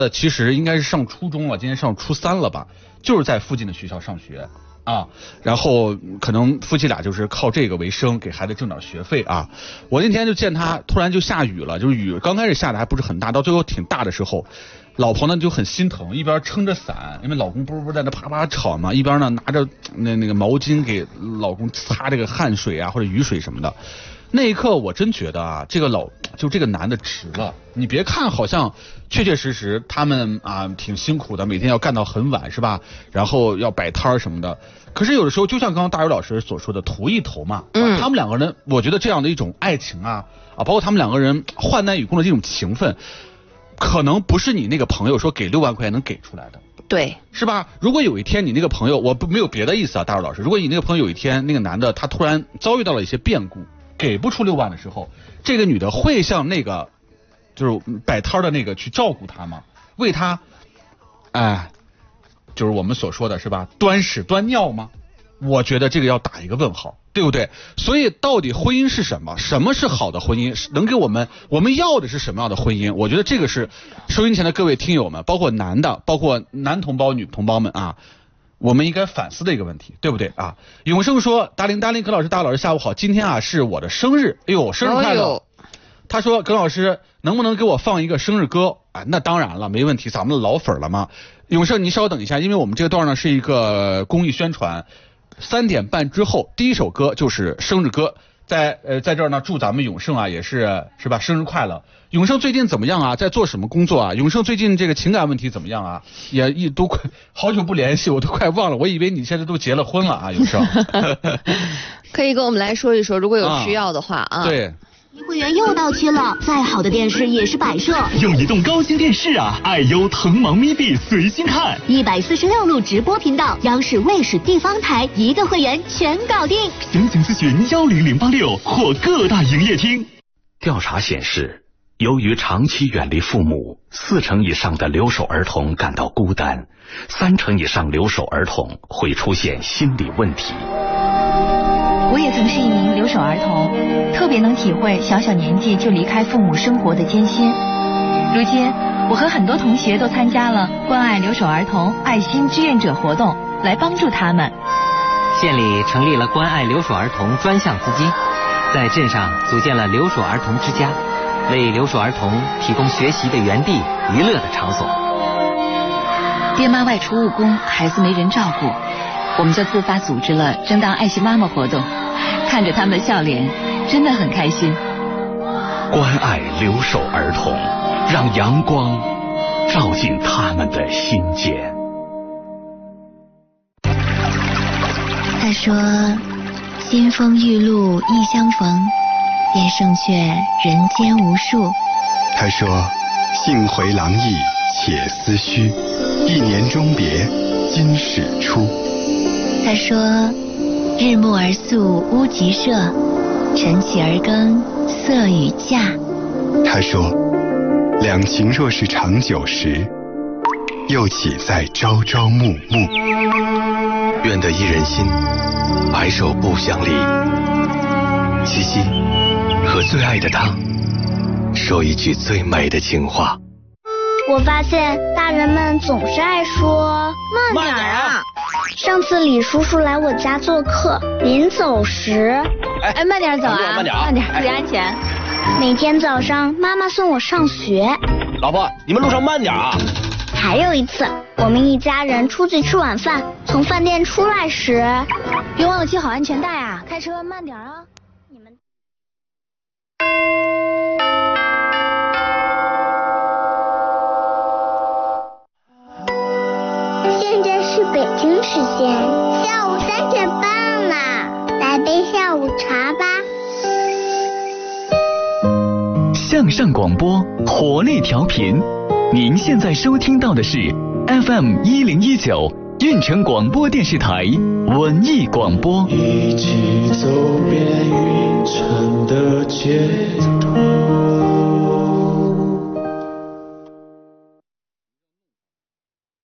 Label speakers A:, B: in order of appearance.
A: 其实应该是上初中了，今年上初3了吧，就是在附近的学校上学啊，然后可能夫妻俩就是靠这个为生，给孩子挣点学费啊。我那天就见他突然就下雨了，就是雨刚开始下的还不是很大，到最后挺大的时候，老婆呢就很心疼，一边撑着伞，因为老公不在那啪啪吵嘛，一边呢拿着那个毛巾给老公擦这个汗水啊或者雨水什么的。那一刻我真觉得啊，这个男的值了。你别看好像确确实实他们啊挺辛苦的，每天要干到很晚是吧？然后要摆摊什么的。可是有的时候就像刚刚大宇老师所说的，图一头嘛。他们两个人，我觉得这样的一种爱情啊，包括他们两个人患难与共的这种情分，可能不是你那个朋友说给6万块钱能给出来的。
B: 对，
A: 是吧？如果有一天你那个朋友，我没有别的意思啊，大宇老师，如果你那个朋友有一天那个男的他突然遭遇到了一些变故，给不出6万的时候，这个女的会像那个就是摆摊的那个去照顾他吗？为他就是我们所说的是吧，端屎端尿吗？我觉得这个要打一个问号，对不对？所以到底婚姻是什么？什么是好的婚姻？能给我们要的是什么样的婚姻？我觉得这个是收音前的各位听友们，包括男的，包括男同胞女同胞们啊，我们应该反思的一个问题，对不对啊？永生说，达令葛老师大老师下午好，今天啊是我的生日，哎呦生日快乐！他说葛老师能不能给我放一个生日歌啊？那当然了，没问题，咱们的老粉了嘛。永生您稍等一下，因为我们这个段呢是一个公益宣传，3点半之后第一首歌就是生日歌。在这儿呢，祝咱们永胜啊也是吧，生日快乐！永胜最近怎么样啊？在做什么工作啊？永胜最近这个情感问题怎么样啊？也都快好久不联系，我都快忘了，我以为你现在都结了婚了啊，永胜。
B: 可以跟我们来说一说，如果有需要的话啊。
A: 对。
C: 会员又到期了，再好的电视也是摆设。
D: 又移动高清电视啊，爱优腾芒咪币随心看
C: ，146路直播频道，央视、卫视、地方台一个会员全搞定。
D: 详情咨询10086或各大营业厅。
E: 调查显示，由于长期远离父母，4成以上的留守儿童感到孤单，3成以上留守儿童会出现心理问题。
F: 我也曾是一名留守儿童，特别能体会小小年纪就离开父母生活的艰辛。如今，我和很多同学都参加了关爱留守儿童爱心志愿者活动，来帮助他们。
G: 县里成立了关爱留守儿童专项资金，在镇上组建了留守儿童之家，为留守儿童提供学习的园地、娱乐的场所。
F: 爹妈外出务工，孩子没人照顾，我们就自发组织了争当爱心妈妈活动，看着他们的笑脸，真的很开心。
E: 关爱留守儿童，让阳光照进他们的心间。
H: 他说，金风玉露一相逢，便胜却人间无数。
I: 他说，幸回廊意且思绪，一年终别今始出。
H: 他说，日暮而宿屋脊舍，晨起而耕色与稼。
I: 他说，两情若是长久时，又岂在朝朝暮暮。愿得一人心，白首不相离。七夕，和最爱的他说一句最美的情话。
J: 我发现大人们总是爱说慢点啊。上次李叔叔来我家做客，临走时，
B: 慢点走啊，
K: 慢点，
B: 注意安全。
J: 每天早上妈妈送我上学。
K: 老婆，你们路上慢点啊。
J: 还有一次，我们一家人出去吃晚饭，从饭店出来时，
B: 别忘了系好安全带啊，开车慢点啊。你们。
J: 现在是北京时间下午3点半了，来杯下午茶吧。
D: 向上广播，活力调频。您现在收听到的是 FM1019运城广播电视台文艺广播。
L: 一起走遍运城的街头。